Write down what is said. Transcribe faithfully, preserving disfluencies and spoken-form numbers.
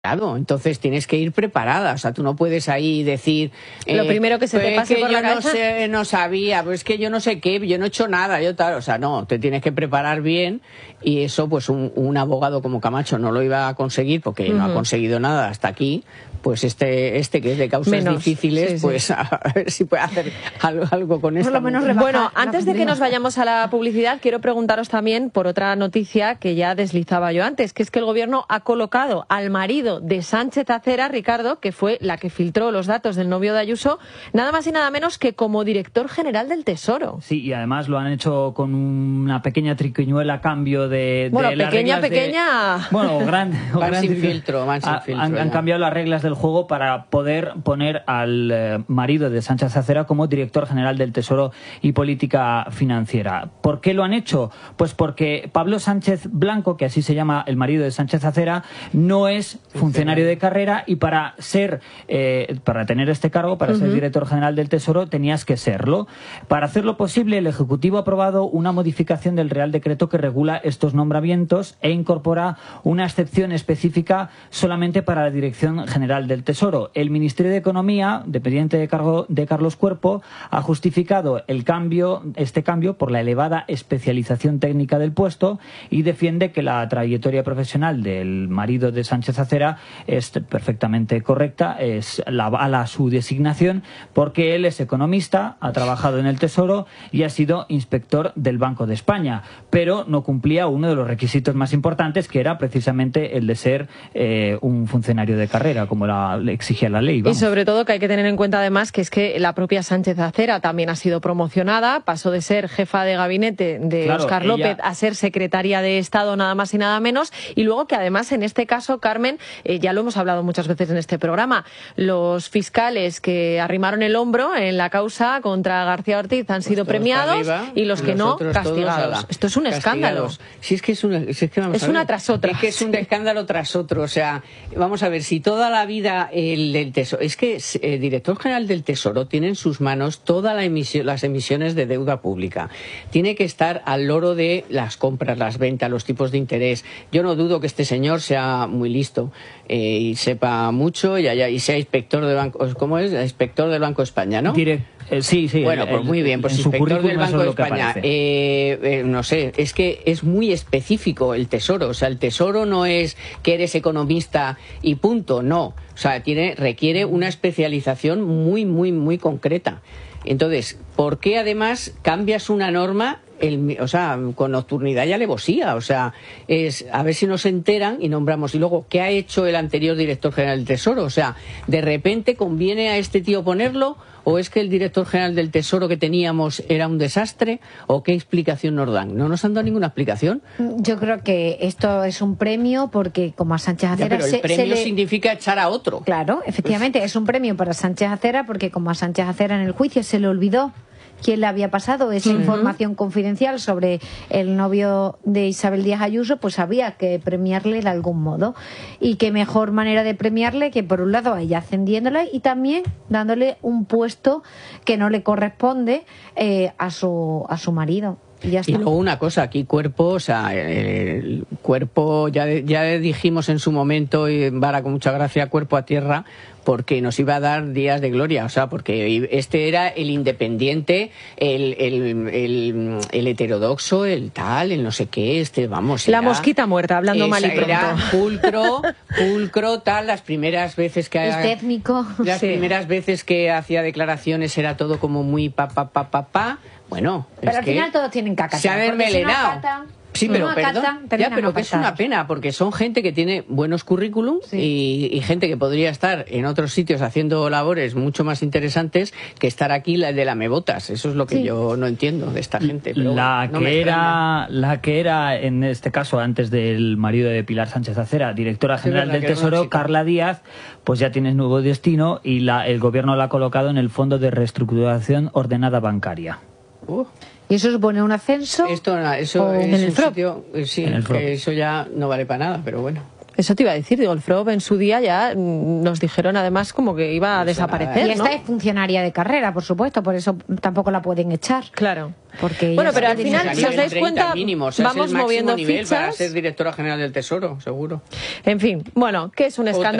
Claro, entonces tienes que ir preparada, o sea, tú no puedes ahí decir... Lo eh, primero que se pues te pase es que por yo la cabeza... no, sé, no sabía, pues es que yo no sé qué, yo no he hecho nada, yo tal, o sea, no, te tienes que preparar bien y eso pues un, un abogado como Camacho no lo iba a conseguir porque uh-huh. no ha conseguido nada hasta aquí, pues este este que es de causas Menos, difíciles, sí, sí. pues a ver si puede hacer algo, algo con esto. Bueno, antes de que nos vayamos a la publicidad, quiero preguntaros también por otra noticia que ya deslizaba yo antes, que es que el gobierno ha colocado al marido de Sánchez Acera, Ricardo, que fue la que filtró los datos del novio de Ayuso, nada más y nada menos que como director general del Tesoro. Sí, y además lo han hecho con una pequeña triquiñuela a cambio de, de bueno, las pequeña, reglas pequeña... De, bueno, grande. Van sin filtro, van sin filtro. Han, han cambiado las reglas del juego para poder poner al eh, marido de Sánchez Acera como director general del Tesoro y política financiera. ¿Por qué lo han hecho? Pues porque Pablo Sánchez Blanco, que así se llama el marido de Sánchez Acera, no es funcionario de carrera y para ser, eh, para tener este cargo, para uh-huh. ser director general del Tesoro, tenías que serlo. Para hacerlo posible, el Ejecutivo ha aprobado una modificación del Real Decreto que regula estos nombramientos e incorpora una excepción específica solamente para la Dirección General del Tesoro. El Ministerio de Economía, dependiente de cargo de Carlos Cuerpo, ha justificado el cambio, este cambio por la elevada especialización técnica del puesto y defiende que la trayectoria profesional del marido de Sánchez Acera es perfectamente correcta, es la avala su designación porque él es economista, ha trabajado en el Tesoro y ha sido inspector del Banco de España, pero no cumplía uno de los requisitos más importantes, que era precisamente el de ser eh, un funcionario de carrera, como la, le exigía la ley. Vamos. Y sobre todo que hay que tener en cuenta además que es que la propia Sánchez Acera también ha sido promocionada, pasó de ser jefa de gabinete de claro, Óscar ella... López a ser secretaria de Estado, nada más y nada menos, y luego que además en este caso, Carmen, eh, ya lo hemos hablado muchas veces en este programa, los fiscales que arrimaron el hombro en la causa contra García Ortiz han pues sido premiados arriba, y los que no, castigados. Esto es un castigados. escándalo. Si es que es, una, si es, que vamos es a ver, una tras otra. Es que es un escándalo tras otro. O sea, vamos a ver, si toda la vida el, el Tesoro... Es que el director general del Tesoro tiene en sus manos todas la emisión, las emisiones de deuda pública. Tiene que estar al loro de las compras, las ventas, los tipos de interés. Yo no dudo que este señor sea muy listo eh, y sepa mucho y, haya, y sea inspector del Banco... ¿Cómo es? Inspector del Banco de España, ¿no? Direct Eh, sí, sí. Bueno, el, pues muy bien, pues inspector del Banco de España. Eh, eh, no sé, es que es muy específico el Tesoro. O sea, el Tesoro no es que eres economista y punto, no. O sea, tiene, requiere una especialización muy, muy, muy concreta. Entonces, ¿por qué además cambias una norma? El, o sea, con nocturnidad y alevosía, o sea, es a ver si nos enteran y nombramos. Y luego, ¿qué ha hecho el anterior director general del Tesoro? O sea, ¿de repente conviene a este tío ponerlo? ¿O es que el director general del Tesoro que teníamos era un desastre? ¿O qué explicación nos dan? ¿No nos han dado ninguna explicación? Yo creo que esto es un premio porque como a Sánchez Acera... Ya, pero el se, premio se le... significa echar a otro. Claro, efectivamente, pues... es un premio para Sánchez Acera porque como a Sánchez Acera en el juicio se le olvidó quién le había pasado esa uh-huh. información confidencial sobre el novio de Isabel Díaz Ayuso, pues había que premiarle de algún modo. Y qué mejor manera de premiarle que por un lado a ella ascendiéndola y también dándole un puesto que no le corresponde eh, a su a su marido. Y, ya está. Y luego una cosa, aquí Cuerpo, o sea, el Cuerpo, ya, ya dijimos en su momento, y Vara con mucha gracia, Cuerpo a tierra, porque nos iba a dar días de gloria, o sea, porque este era el independiente, el, el, el, el heterodoxo, el tal, el no sé qué, este, vamos. La era, mosquita muerta, hablando mal y pronto. Era pulcro, pulcro, tal, las primeras veces que... Es técnico. Las sí. primeras veces que hacía declaraciones era todo como muy pa, pa, pa, pa, pa. Bueno, pero es al que final todos tienen caca. Se ha desmelenado. Sí, pero no, perdón, cata, ya, pero que es una pena, porque son gente que tiene buenos currículums sí. y, y gente que podría estar en otros sitios haciendo labores mucho más interesantes que estar aquí la de lamebotas. Eso es lo que sí. yo no entiendo de esta gente. Pero la, bueno, no que era, la que era, en este caso, antes del marido de Pilar Sánchez Acera, directora general sí, del Tesoro, Carla Díaz, pues ya tiene nuevo destino y la, el gobierno la ha colocado en el Fondo de Reestructuración Ordenada Bancaria. Uh. ¿Y eso supone un ascenso? Esto, eso es en el un sitio, sí, en el que eso ya no vale para nada, pero bueno. Eso te iba a decir, digo, el F R O B en su día ya nos dijeron además como que iba a desaparecer, Y esta ¿no? es funcionaria de carrera, por supuesto, por eso tampoco la pueden echar. Claro. Porque bueno, pero al final, si os dais cuenta, mínimo, o sea, vamos es el moviendo nivel fichas. para ser directora general del Tesoro, seguro. En fin, bueno, ¿qué es un escándalo?